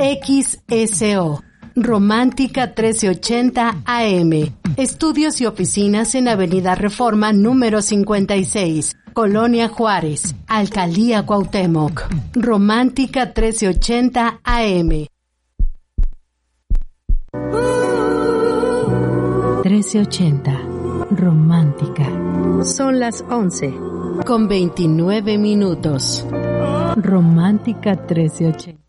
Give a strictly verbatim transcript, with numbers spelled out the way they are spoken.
X S O. Romántica trece ochenta A M. Estudios y oficinas en Avenida Reforma número cincuenta y seis, Colonia Juárez, Alcaldía Cuauhtémoc. Romántica trece ochenta A M. trece ochenta. Romántica. Son las once con veintinueve minutos. Romántica trece ochenta.